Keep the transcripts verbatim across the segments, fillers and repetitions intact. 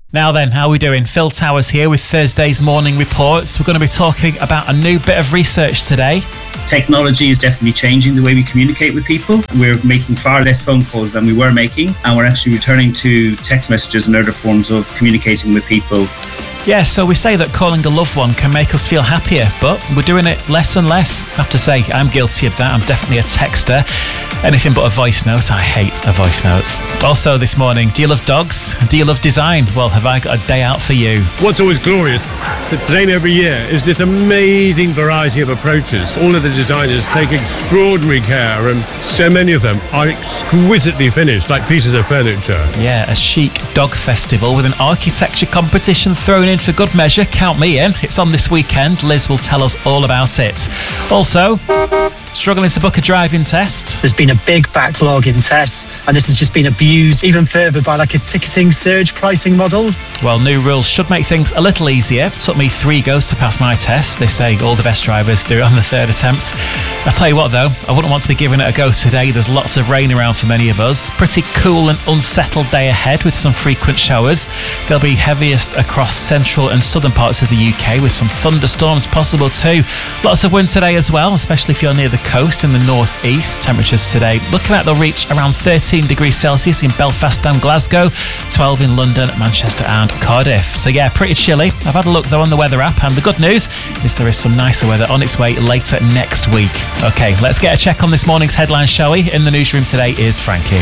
Now then, how are we doing? Phil Towers here with Thursday's Morning Reports. We're going to be talking about a new bit of research today. Technology is definitely changing the way we communicate with people. We're making far less phone calls than we were making, and we're actually returning to text messages and other forms of communicating with people. Yeah, so we say that calling a loved one can make us feel happier, but we're doing it less and less. I have to say, I'm guilty of that. I'm definitely a texter. Anything but a voice note. I hate a voice notes. Also this morning, do you love dogs? Do you love design? Well, have I got a day out for you? What's always glorious is that today and every year is this amazing variety of approaches. All of the designers take extraordinary care, and so many of them are exquisitely finished, like pieces of furniture. Yeah, a chic dog festival with an architecture competition thrown in for good measure. Count me in. It's on this weekend. Liz will tell us all about it. Also, struggling to book a driving test. There's been a big backlog in tests, and this has just been abused even further by like a ticketing surge pricing model. Well, new rules should make things a little easier. Took me three goes to pass my test. They say all the best drivers do it on the third attempt. I'll tell you what though, I wouldn't want to be giving it a go today. There's lots of rain around for many of us. Pretty cool and unsettled day ahead with some frequent showers. They'll be heaviest across central and southern parts of the U K with some thunderstorms possible too. Lots of wind today as well, especially if you're near the coast in the northeast. Temperatures today looking like they'll reach around thirteen degrees Celsius in Belfast and Glasgow, twelve in London, Manchester and Cardiff. So yeah, pretty chilly. I've had a look though on the weather app, and the good news is there is some nicer weather on its way later next week. Okay, let's get a check on this morning's headlines, shall we? In the newsroom today is Frankie.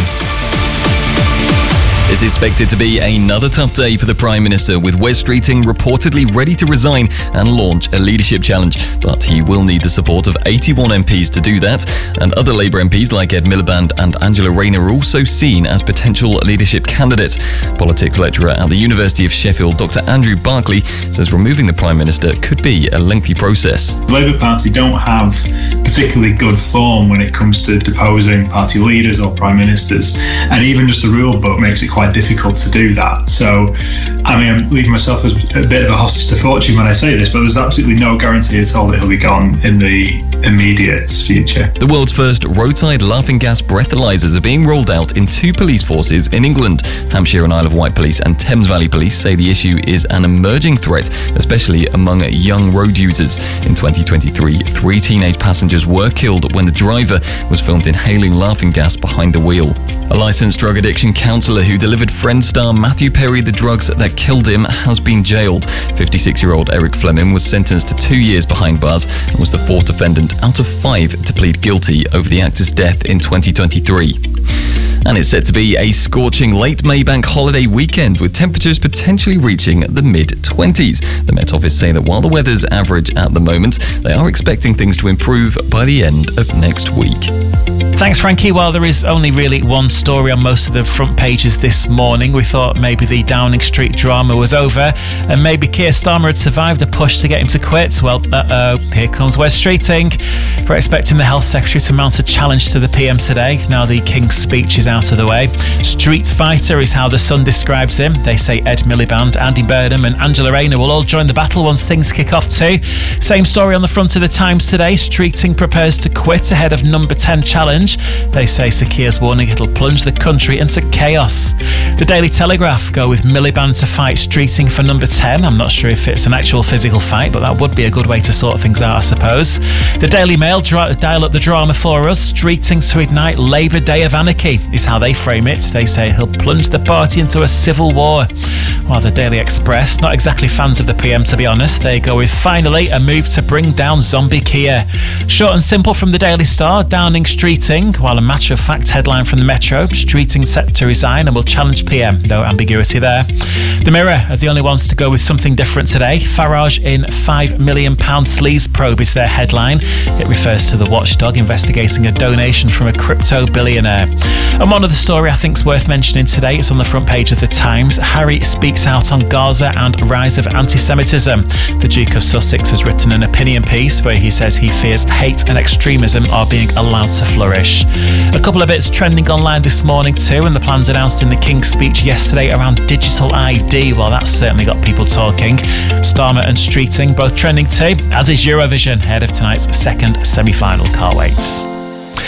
It's expected to be another tough day for the Prime Minister, with Wes Streeting reportedly ready to resign and launch a leadership challenge. But he will need the support of eighty-one M Ps to do that, and other Labour M Ps like Ed Miliband and Angela Rayner are also seen as potential leadership candidates. Politics lecturer at the University of Sheffield, Doctor Andrew Barclay, says removing the Prime Minister could be a lengthy process. The Labour Party don't have particularly good form when it comes to deposing party leaders or Prime Ministers, and even just the rule book makes it quite difficult to do that. So, I mean, I'm leaving myself as a bit of a hostage to fortune when I say this, but there's absolutely no guarantee at all that he'll be gone in the immediate future. The world's first roadside laughing gas breathalyzers are being rolled out in two police forces in England. Hampshire and Isle of Wight Police and Thames Valley Police say the issue is an emerging threat, especially among young road users. In twenty twenty-three, three teenage passengers were killed when the driver was filmed inhaling laughing gas behind the wheel. A licensed drug addiction counsellor who delivered Friends star Matthew Perry the drugs that killed him has been jailed. fifty-six-year-old Eric Fleming was sentenced to two years behind bars and was the fourth defendant out of five to plead guilty over the actor's death in twenty twenty-three. And it's set to be a scorching late May bank holiday weekend, with temperatures potentially reaching the mid-twenties. The Met Office say that while the weather's average at the moment, they are expecting things to improve by the end of next week. Thanks, Frankie. Well, there is only really one story on most of the front pages this morning. We thought maybe the Downing Street drama was over, and maybe Keir Starmer had survived a push to get him to quit. Well, uh-oh, here comes Wes Streeting. We're expecting the Health Secretary to mount a challenge to the P M today, now the King's speech is out of the way. Street fighter is how the Sun describes him. They say Ed Miliband, Andy Burnham and Angela Rayner will all join the battle once things kick off too. Same story on the front of the Times today. Streeting prepares to quit ahead of number ten challenge. They say Sir Keir's warning it'll plunge the country into chaos. The Daily Telegraph go with Miliband to fight Streeting for number ten. I'm not sure if it's an actual physical fight, but that would be a good way to sort things out, I suppose. The Daily Mail dra- dial up the drama for us. Streeting to ignite Labour Day of Anarchy is how they frame it. They say he'll plunge the party into a civil war. While the Daily Express, not exactly fans of the P M to be honest, they go with finally a move to bring down zombie Keir. Short and simple from the Daily Star, Downing Streeting, while a matter-of-fact headline from the Metro, Streeting set to resign and will challenge P M. No ambiguity there. The Mirror are the only ones to go with something different today. Farage in five million pound sleaze probe is their headline. It refers to the watchdog investigating a donation from a crypto billionaire. And one other story I think is worth mentioning today, it's on the front page of the Times. Harry speaks out on Gaza and rise of anti-Semitism. The Duke of Sussex has written an opinion piece where he says he fears hate and extremism are being allowed to flourish. A couple of bits trending online this morning too, and the plans announced in the King's speech yesterday around digital I D. Well, that's certainly got people talking. Starmer and Streeting both trending too, as is Eurovision ahead of tonight's second semi-final. Can't wait.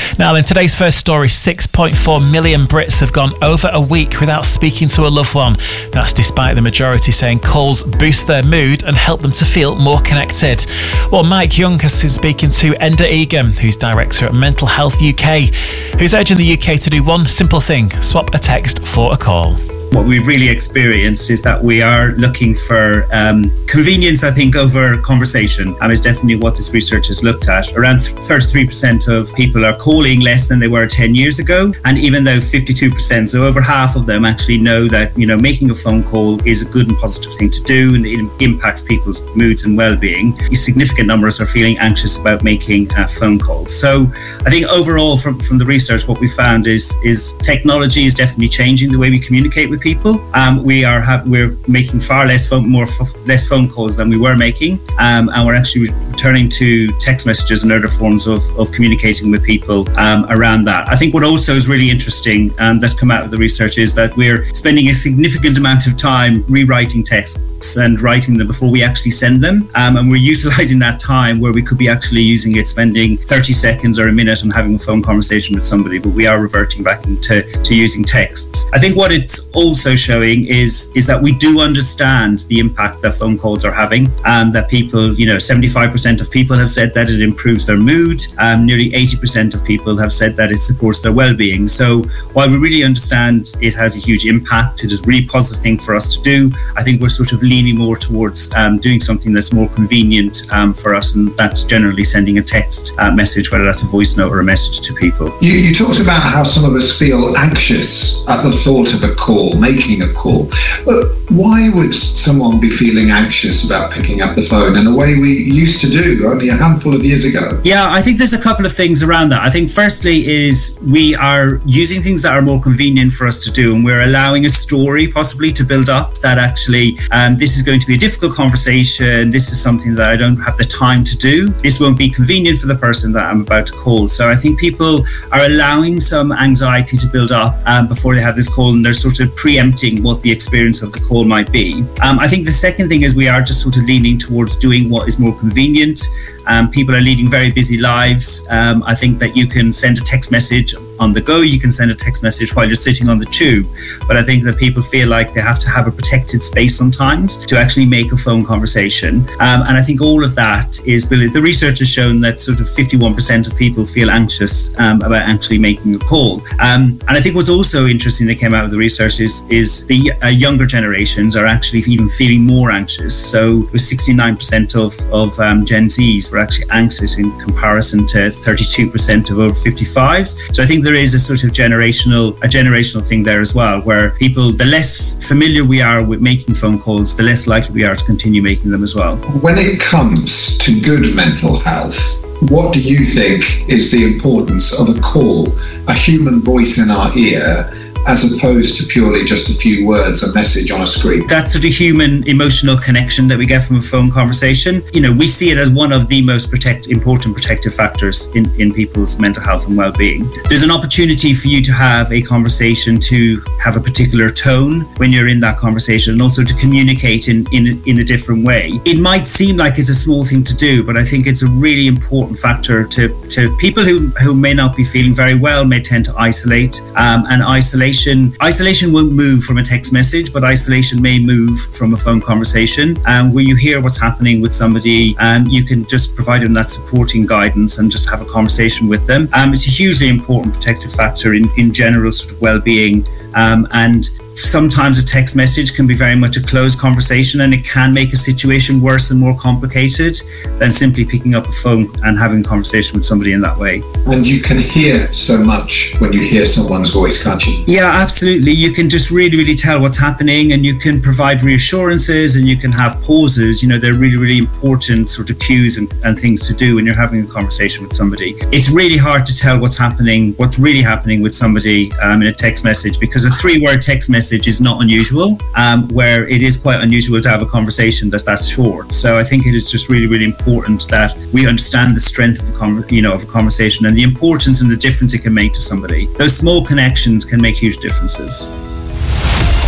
Now, in today's first story, six point four million Brits have gone over a week without speaking to a loved one. That's despite the majority saying calls boost their mood and help them to feel more connected. Well, Mike Young has been speaking to Enda Egan, who's director at Mental Health U K, who's urging the U K to do one simple thing: swap a text for a call. What we've really experienced is that we are looking for um, convenience, I think, over conversation. And it's definitely what this research has looked at. Around thirty-three percent of people are calling less than they were ten years ago. And even though fifty-two percent, so over half of them actually know that, you know, making a phone call is a good and positive thing to do, and it impacts people's moods and well-being. Significant numbers are feeling anxious about making uh, phone calls. So I think overall from, from the research, what we found is, is technology is definitely changing the way we communicate with people. Um, we are have, we're making far less phone, more f- less phone calls than we were making, um, and we're actually returning to text messages and other forms of, of communicating with people um, around that. I think what also is really interesting um, that's come out of the research is that we're spending a significant amount of time rewriting texts and writing them before we actually send them, um, and we're utilizing that time where we could be actually using it, spending thirty seconds or a minute and having a phone conversation with somebody, but we are reverting back into to using texts. I think what it's also showing is is that we do understand the impact that phone calls are having, and that people, you know, seventy-five percent of people have said that it improves their mood, um, nearly eighty percent of people have said that it supports their well-being. So while we really understand it has a huge impact, it is a really positive thing for us to do, I think we're sort of leaning more towards um, doing something that's more convenient um, for us, and that's generally sending a text uh, message, whether that's a voice note or a message to people. You, you talked about how some of us feel anxious at the thought of a call, making a call. But why would someone be feeling anxious about picking up the phone in a way we used to do only a handful of years ago? Yeah, I think there's a couple of things around that. I think firstly is we are using things that are more convenient for us to do, and we're allowing a story possibly to build up that actually um, this is going to be a difficult conversation, this is something that I don't have the time to do, this won't be convenient for the person that I'm about to call. So I think people are allowing some anxiety to build up um, before they have this call, and they're sort of preempting what the experience of the call might be. Um, I think the second thing is we are just sort of leaning towards doing what is more convenient. Um, people are leading very busy lives. Um, I think that you can send a text message on the go, you can send a text message while you're sitting on the tube. But I think that people feel like they have to have a protected space sometimes to actually make a phone conversation. Um, and I think all of that is, the research has shown that sort of fifty-one percent of people feel anxious um, about actually making a call. Um, and I think what's also interesting that came out of the research is, is the uh, younger generations are actually even feeling more anxious. So with sixty-nine percent of, of um, Gen Zs were actually anxious in comparison to thirty-two percent of over fifty-fives. So I think there is a sort of generational a generational thing there as well, where people, the less familiar we are with making phone calls, the less likely we are to continue making them as well. When it comes to good mental health, what do you think is the importance of a call, a human voice in our ear, as opposed to purely just a few words, a message on a screen? That sort of human emotional connection that we get from a phone conversation, you know, we see it as one of the most protect, important protective factors in, in people's mental health and well-being. There's an opportunity for you to have a conversation, to have a particular tone when you're in that conversation, and also to communicate in, in, in a different way. It might seem like it's a small thing to do, but I think it's a really important factor to, to people who, who may not be feeling very well, may tend to isolate, um, and isolation Isolation won't move from a text message, but isolation may move from a phone conversation. Um, where you hear what's happening with somebody, and um, you can just provide them that supporting guidance and just have a conversation with them. Um, it's a hugely important protective factor in, in general sort of well-being. Um, and sometimes a text message can be very much a closed conversation, and it can make a situation worse and more complicated than simply picking up a phone and having a conversation with somebody in that way. And you can hear so much when you hear someone's voice, can't you? Yeah, absolutely. You can just really, really tell what's happening, and you can provide reassurances, and you can have pauses. You know, they're really, really important sort of cues and, and things to do when you're having a conversation with somebody. It's really hard to tell what's happening, what's really happening with somebody um, in a text message, because a three-word text message is not unusual, um, where it is quite unusual to have a conversation that's that short. So I think it is just really, really important that we understand the strength of a, con- you know, of a conversation, and the importance and the difference it can make to somebody. Those small connections can make huge differences. Well,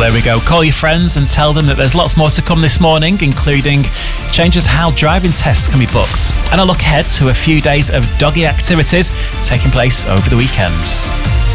there we go. Call your friends and tell them that there's lots more to come this morning, including changes how driving tests can be booked, and a look ahead to a few days of doggy activities taking place over the weekends.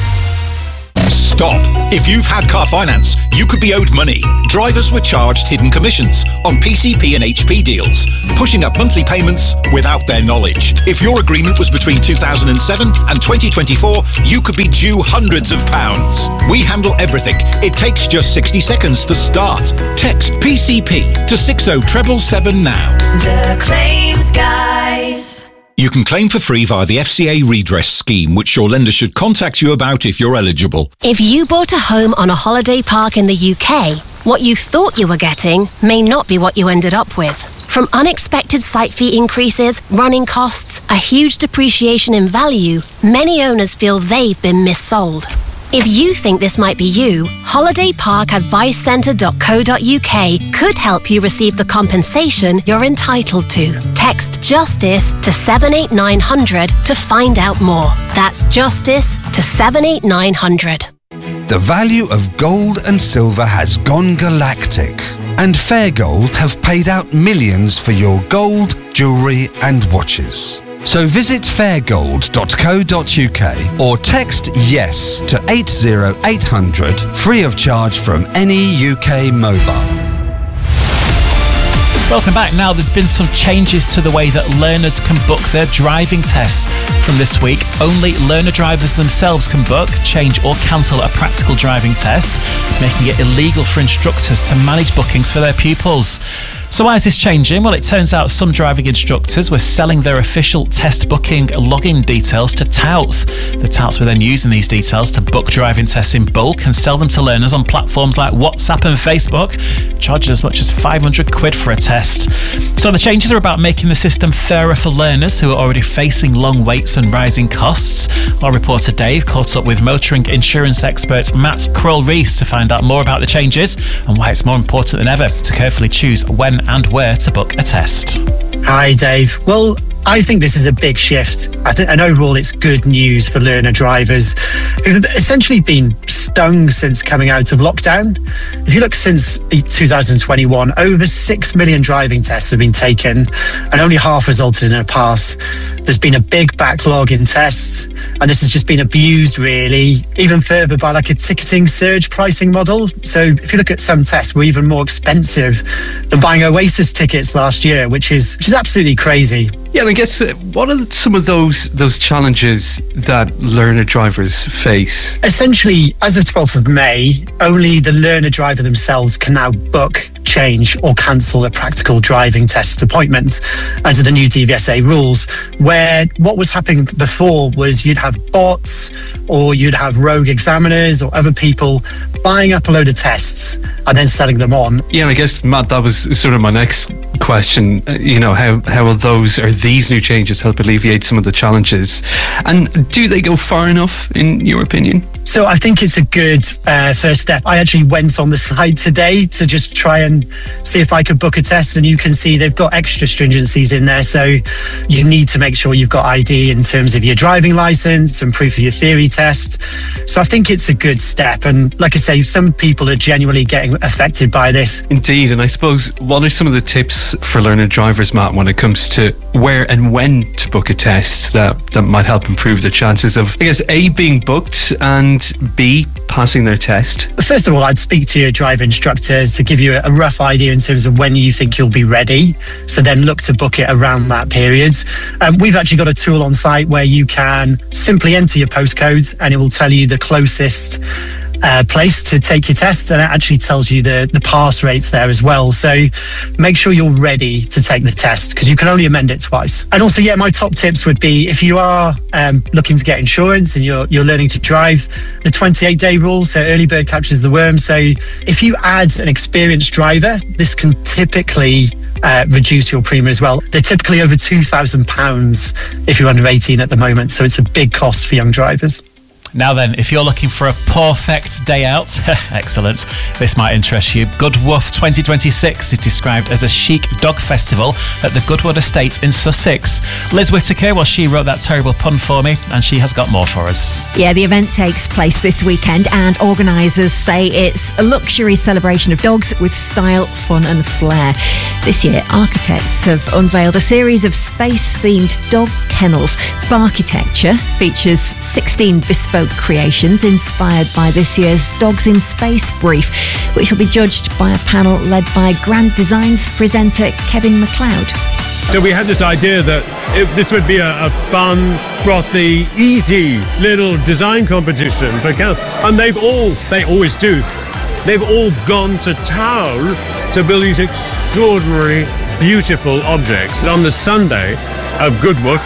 Stop. If you've had car finance, you could be owed money. Drivers were charged hidden commissions on P C P and H P deals, pushing up monthly payments without their knowledge. If your agreement was between two thousand seven and twenty twenty-four, you could be due hundreds of pounds. We handle everything. It takes just sixty seconds to start. Text P C P to six oh seven seven now. The Claims Guys. You can claim for free via the F C A redress scheme, which your lender should contact you about if you're eligible. If you bought a home on a holiday park in the U K, what you thought you were getting may not be what you ended up with. From unexpected site fee increases, running costs, a huge depreciation in value, many owners feel they've been missold. If you think this might be you, holiday park advice centre dot co dot U K could help you receive the compensation you're entitled to. Text JUSTICE to seven eight nine hundred to find out more. That's JUSTICE to seven eight nine hundred. The value of gold and silver has gone galactic, and Fair Gold have paid out millions for your gold, jewellery and watches. So visit fair gold dot co dot U K or text YES to eight oh eight hundred, free of charge from any U K mobile. Welcome back. Now, there's been some changes to the way that learners can book their driving tests from this week. Only learner drivers themselves can book, change or cancel a practical driving test, making it illegal for instructors to manage bookings for their pupils. So why is this changing? Well, it turns out some driving instructors were selling their official test booking login details to touts. The touts were then using these details to book driving tests in bulk and sell them to learners on platforms like WhatsApp and Facebook, charging as much as five hundred quid for a test. So the changes are about making the system fairer for learners who are already facing long waits and rising costs. Our reporter Dave caught up with motoring insurance expert Matt Kroll-Rees to find out more about the changes and why it's more important than ever to carefully choose when and where to book a test. Hi, Dave. Well, I think this is a big shift. I think, and overall, it's good news for learner drivers who've essentially been stung since coming out of lockdown. If you look since two thousand twenty-one, over six million driving tests have been taken and only half resulted in a pass. There's been a big backlog in tests, and this has just been abused really, even further by like a ticketing surge pricing model. So if you look at some tests, were even more expensive than buying Oasis tickets last year, which is, which is absolutely crazy. Yeah, and I guess uh, what are some of those those challenges that learner drivers face? Essentially, as of twelfth of May, only the learner driver themselves can now book, change or cancel a practical driving test appointment under the new D V S A rules, where what was happening before was you'd have bots or you'd have rogue examiners or other people buying up a load of tests and then selling them on. Yeah, and I guess, Matt, that was sort of my next question. Uh, you know, how, how will those or these new changes help alleviate some of the challenges? And do they go far enough, in your opinion? So I think it's a good uh, first step. I actually went on the site today to just try and see if I could book a test, and you can see they've got extra stringencies in there. So you need to make sure you've got I D in terms of your driving license and proof of your theory test. So I think it's a good step. And like I say, some people are genuinely getting affected by this. Indeed. And I suppose, what are some of the tips for learner drivers, Matt, when it comes to where and when to book a test that, that might help improve the chances of, I guess, A, being booked and B, passing their test? First of all, I'd speak to your driver instructors to give you a rough idea in terms of when you think you'll be ready. So then look to book it around that period. Um, we've actually got a tool on site where you can simply enter your postcode and it will tell you the closest Uh, place to take your test, and it actually tells you the, the pass rates there as well. So make sure you're ready to take the test, because you can only amend it twice. And also, yeah, my top tips would be, if you are um, looking to get insurance and you're you're learning to drive, the twenty-eight day rule, so early bird captures the worm. So if you add an experienced driver, this can typically Uh, reduce your premium as well. They're typically over two thousand pounds if you're under eighteen at the moment, so it's a big cost for young drivers. Now then, if you're looking for a perfect day out, excellent, this might interest you. Goodwoof twenty twenty-six is described as a chic dog festival at the Goodwood Estate in Sussex. Liz Whittaker, well, she wrote that terrible pun for me, and she has got more for us. Yeah, the event takes place this weekend, and organisers say it's a luxury celebration of dogs with style, fun and flair. This year, architects have unveiled a series of space-themed dog kennels. Barkitecture features sixteen bespoke creations inspired by this year's Dogs in Space brief, which will be judged by a panel led by Grand Designs presenter Kevin MacLeod. So we had this idea that it, this would be a, a fun, frothy, easy little design competition for kennels. And they've all, they always do, they've all gone to town to build these extraordinary, beautiful objects. On the Sunday of Goodwoof,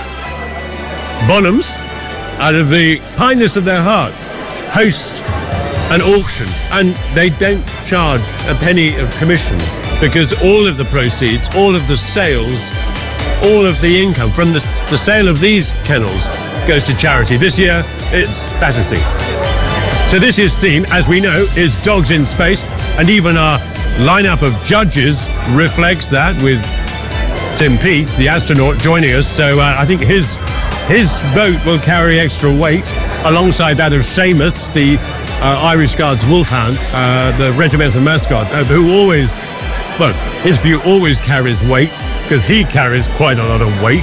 Bonhams, out of the kindness of their hearts, host an auction, and they don't charge a penny of commission because all of the proceeds, all of the sales, all of the income from the, the sale of these kennels goes to charity. This year, it's Battersea. So this year's theme, as we know, is Dogs in Space, and even our lineup of judges reflects that, with Tim Peake, the astronaut, joining us. So uh, I think his his vote will carry extra weight alongside that of Seamus, the uh, Irish Guards Wolfhound, uh, the regimental mascot, uh, who always, well, his view always carries weight because he carries quite a lot of weight.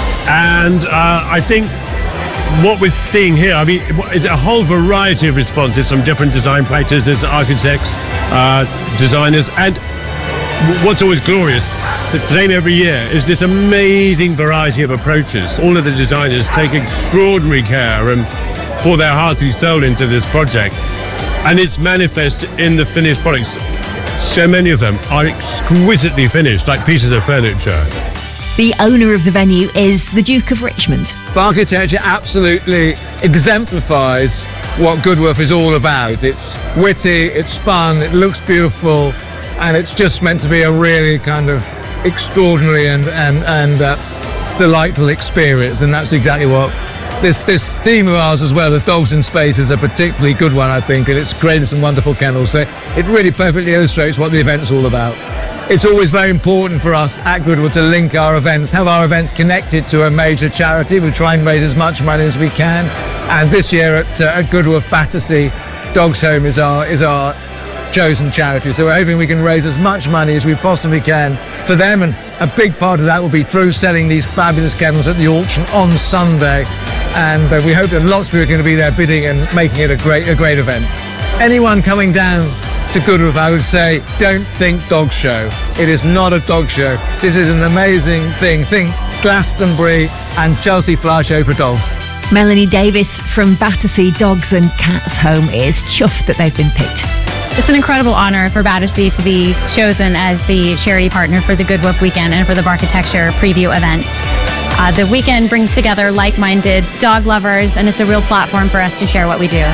And uh, I think what we're seeing here, I mean, it's a whole variety of responses from different design practices, architects, uh, designers, and what's always glorious, so today every year, is this amazing variety of approaches. All of the designers take extraordinary care and pour their heart and soul into this project, and it's manifest in the finished products. So many of them are exquisitely finished, like pieces of furniture. The owner of the venue is the Duke of Richmond. Architecture absolutely exemplifies what Goodwoof is all about. It's witty, it's fun, it looks beautiful, and it's just meant to be a really kind of extraordinary and and, and uh, delightful experience, and that's exactly what this this theme of ours, as well as Dogs in Space, is a particularly good one, I think, and it's created some wonderful kennels, so it really perfectly illustrates what the event's all about. It's always very important for us at Goodwood to link our events, have our events connected to a major charity. We try and raise as much money as we can, and this year at, uh, at Goodwood Battersea, Dogs Home is our is our chosen charity, so we're hoping we can raise as much money as we possibly can for them, and a big part of that will be through selling these fabulous kennels at the auction on Sunday, and uh, we hope that lots of people are going to be there bidding and making it a great a great event. Anyone coming down to Goodwoof, I would say, don't think dog show. It is not a dog show. This is an amazing thing. Think Glastonbury and Chelsea Flower Show for dogs. Melanie Davis from Battersea Dogs and Cats Home is chuffed that they've been picked. It's an incredible honour for Battersea to be chosen as the charity partner for the Goodwoof weekend and for the Barkitecture preview event. Uh, the weekend brings together like-minded dog lovers, and it's a real platform for us to share what we do.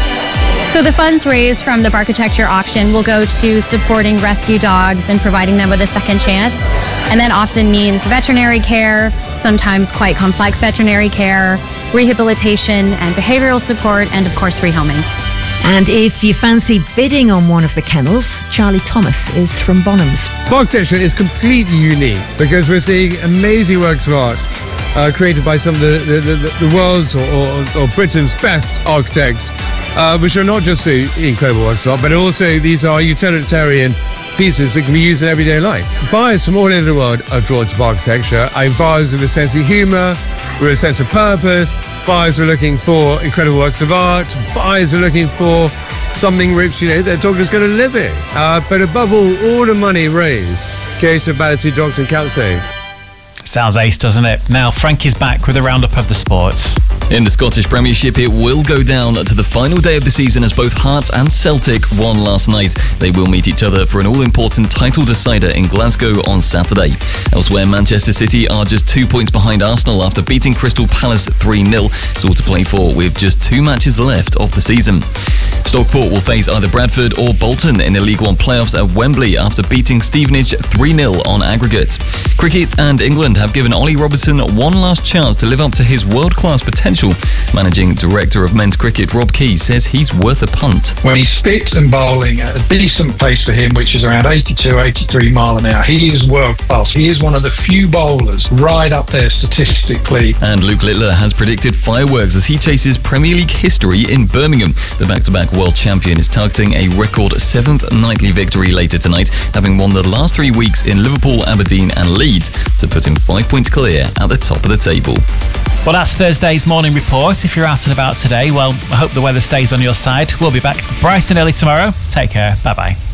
So the funds raised from the Barkitecture auction will go to supporting rescue dogs and providing them with a second chance, and that often means veterinary care, sometimes quite complex veterinary care, rehabilitation and behavioural support, and of course rehoming. And if you fancy bidding on one of the kennels, Charlie Thomas is from Bonhams. Barkitecture is completely unique because we're seeing amazing works of art uh, created by some of the, the, the, the world's or, or, or Britain's best architects, uh, which are not just the incredible works of art, but also these are utilitarian pieces that can be used in everyday life. Buyers from all over the world are drawn to Barkitecture. I mean, buyers with a sense of humour, with a sense of purpose. Buyers are looking for incredible works of art. Buyers are looking for something which, you know, their dog is going to live in. Uh, but above all, all the money raised goes to Battersea Dogs and Cats Home. Sounds ace, doesn't it? Now, Frankie's back with a roundup of the sports. In the Scottish Premiership, it will go down to the final day of the season as both Hearts and Celtic won last night. They will meet each other for an all-important title decider in Glasgow on Saturday. Elsewhere, Manchester City are just two points behind Arsenal after beating Crystal Palace three nil. It's all to play for with just two matches left of the season. Stockport will face either Bradford or Bolton in the League One playoffs at Wembley after beating Stevenage three nil on aggregate. Cricket and England have given Ollie Robertson one last chance to live up to his world-class potential. Managing Director of Men's Cricket Rob Key says he's worth a punt. When he's fit and bowling at a decent pace for him, which is around eighty-two, eighty-three mile an hour, he is world class. He is one of the few bowlers right up there statistically. And Luke Littler has predicted fireworks as he chases Premier League history in Birmingham. The back-to-back world champion is targeting a record seventh nightly victory later tonight, having won the last three weeks in Liverpool, Aberdeen and Leeds to put him five points clear at the top of the table. Well, that's Thursday's morning report. If you're out and about today, well, I hope the weather stays on your side. We'll be back bright and early tomorrow. Take care. Bye-bye.